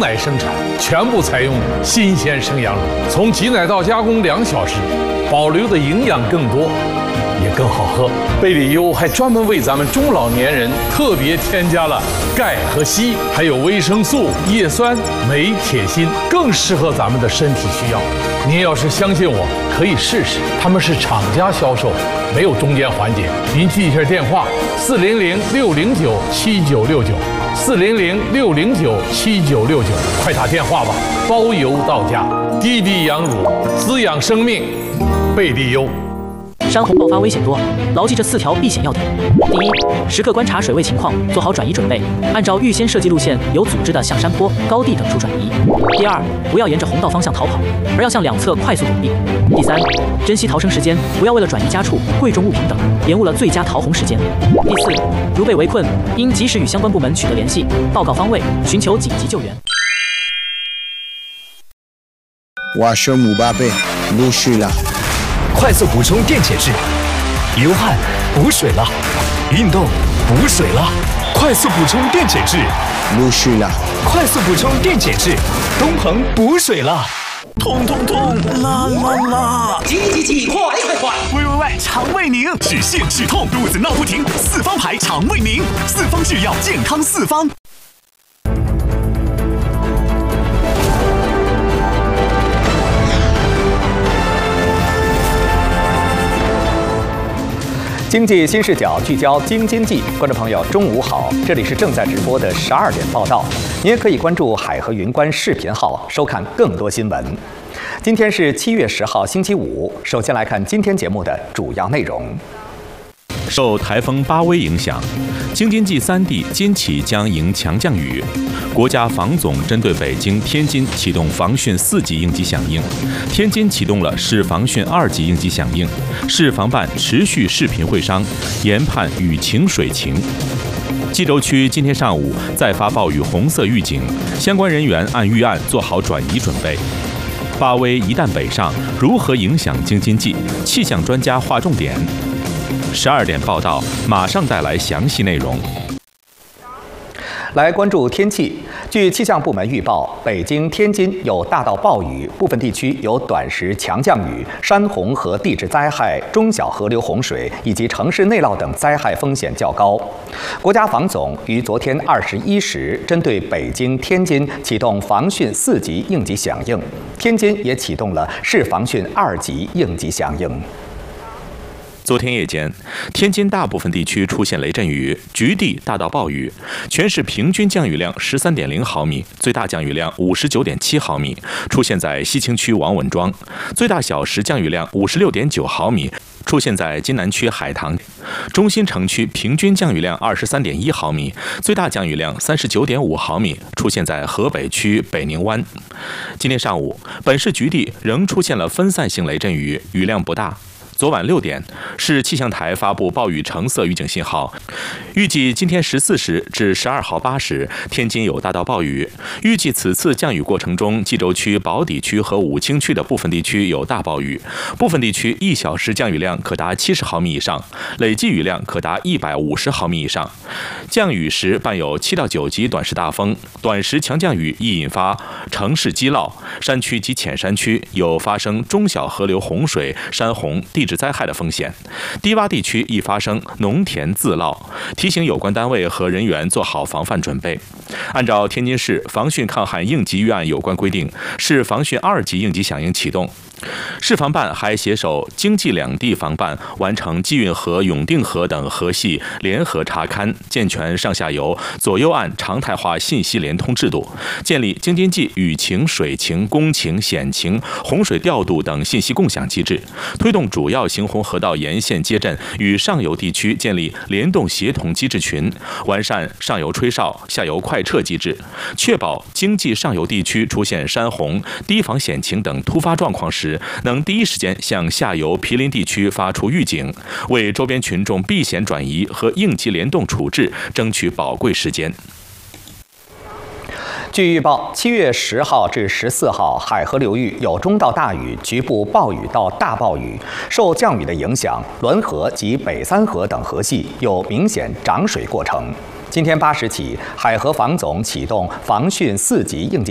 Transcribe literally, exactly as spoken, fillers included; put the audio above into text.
奶生产全部采用新鲜生羊乳，从挤奶到加工两小时，保留的营养更多，也更好喝。贝里优还专门为咱们中老年人特别添加了钙和硒，还有维生素、叶酸、镁、铁、锌，更适合咱们的身体需要。您要是相信我，可以试试。他们是厂家销售，没有中间环节。您记一下电话：四零零六零九七九六九，四零零六零九七九六九，快打电话吧，包邮到家。滴滴羊乳，滋养生命，贝利优。 山洪爆发危险多，牢记这四条避险要点。第一，时刻观察水位情况，做好转移准备，按照预先设计路线，有组织的向山坡、高地等处转移。第二，不要沿着洪道方向逃跑，而要向两侧快速躲避。第三，珍惜逃生时间，不要为了转移家畜、贵重物品等，延误了最佳逃洪时间。第四，如被围困，应及时与相关部门取得联系，报告方位，寻求紧急救援。 我是姆巴佩，陆续了。 快速补充电解质，流汗补水了，运动补水了，快速补充电解质， 陆续了， 快速补充电解质，东鹏补水了，痛痛痛，啦啦啦， 急急急，快快快！ 喂喂喂，肠胃宁，止泻止痛，肚子闹不停，四方牌肠胃宁，四方制药，健康四方。经济新视角聚焦京津冀，观众朋友，中午好，这里是正在直播的十二点报道，您也可以关注海河云观视频号收看更多新闻。今天是七月十号，星期五。首先来看今天节目的主要内容。 受台风巴威影响，京津冀三地今起将迎强降雨。国家防总针对北京、天津启动防汛四级应急响应，天津启动了市防汛二级应急响应，市防办持续视频会商，研判雨情水情。冀州区今天上午再发暴雨红色预警，相关人员按预案做好转移准备。巴威一旦北上，如何影响京津冀？气象专家划重点。十二点报道，马上带来详细内容。 来关注天气。据气象部门预报，北京、天津有大到暴雨，部分地区有短时强降雨，山洪和地质灾害、中小河流洪水以及城市内涝等灾害风险较高。国家防总于昨天二十一时针对北京、天津启动防汛四级应急响应，天津也启动了市防汛二级应急响应。 昨天夜间，天津大部分地区出现雷阵雨，局地大到暴雨，全市平均降雨量十三点零毫米，最大降雨量五十九点七毫米，出现在西青区王稳庄；最大小时降雨量五十六点九毫米，出现在津南区海棠；中心城区平均降雨量二十三点一毫米，最大降雨量三十九点五毫米，出现在河北区北宁湾。今天上午，本市局地仍出现了分散性雷阵雨，雨量不大。昨晚六点，市气象台发布暴雨橙色预警信号，预计今天十四时至十二号八时，天津有大到暴雨。预计此次降雨过程中，冀州区、宝坻区和武清区的部分地区有大暴雨，部分地区一小时降雨量可达七十毫米以上，累计雨量可达一百五十毫米以上。降雨时伴有七到九级短时大风，短时强降雨易引发城市积涝，山区及浅山区有发生中小河流洪水、山洪、地质灾害的风险，低洼地区易发生农田自涝，提醒有关单位和人员做好防范准备。按照天津市防汛抗旱应急预案有关规定，市防汛二级应急响应启动。市防办还携手京冀两地防办，完成济运河、永定河等河系联合查勘，健全上下游左右岸常态化信息联通制度，建立京津冀雨情、水情、工情、险情、洪水调度等信息共享机制，推动主要行洪河道沿线街镇与上游地区建立联动协同机制群，完善上游吹哨、下游快撤机制，确保经济上游地区出现山洪、堤防险情等突发状况时，能第一时间向下游毗邻地区发出预警，为周边群众避险转移和应急联动处置争取宝贵时间。 据预报，七月十号至十四号，海河流域有中到大雨，局部暴雨到大暴雨。受降雨的影响，滦河及北三河等河系有明显涨水过程。今天八时起，海河防总启动防汛四级应急